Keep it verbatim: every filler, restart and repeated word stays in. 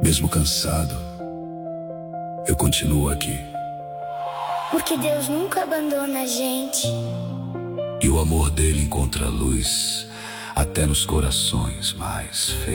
Mesmo cansado, eu continuo aqui. Porque Deus nunca abandona a gente. E o amor dele encontra luz até nos corações mais feridos.